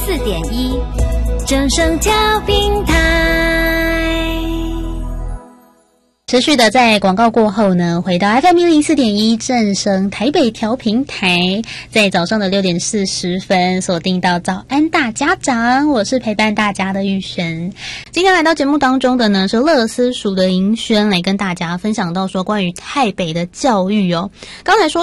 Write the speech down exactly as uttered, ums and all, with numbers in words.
四点一，正声调频台。 持续的在广告过后呢，回到 F M 一零四点一正声台北调频台，在早上的六点四十分锁定到早安大家长，我是陪伴大家的玉璇。今天来到节目当中的呢是乐思蜀的银轩，来跟大家分享到说关于台北的教育哦。刚才说